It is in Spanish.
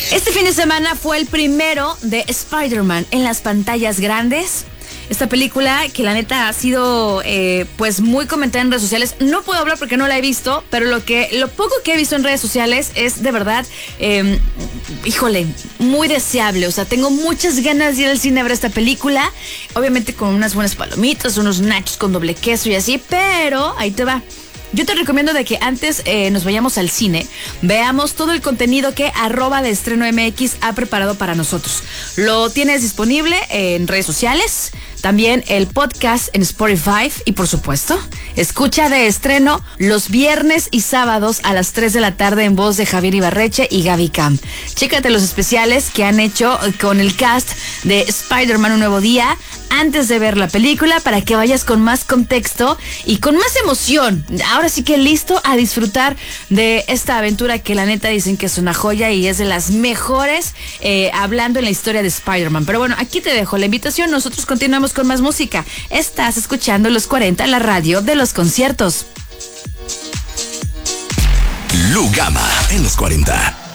Este fin de semana fue el primero de Spider-Man en las pantallas grandes. Esta película que la neta ha sido pues muy comentada en redes sociales. No puedo hablar porque no la he visto, pero lo poco que he visto en redes sociales es de verdad, híjole, muy deseable. O sea, tengo muchas ganas de ir al cine a ver esta película. Obviamente con unas buenas palomitas, unos nachos con doble queso y así, pero ahí te va. Yo te recomiendo de que antes nos vayamos al cine, veamos todo el contenido que @deestreno.mx ha preparado para nosotros. Lo tienes disponible en redes sociales, también el podcast en Spotify y por supuesto, escucha De Estreno los viernes y sábados a las 3 de la tarde en voz de Javier Ibarreche y Gaby Cam. Chécate los especiales que han hecho con el cast de Spider-Man Un Nuevo Día antes de ver la película para que vayas con más contexto y con más emoción. Ahora sí que listo a disfrutar de esta aventura que la neta dicen que es una joya y es de las mejores hablando en la historia de Spider-Man. Pero bueno, aquí te dejo la invitación. Nosotros continuamos con más música. Estás escuchando Los 40, la radio de los conciertos. Lugama en Los 40.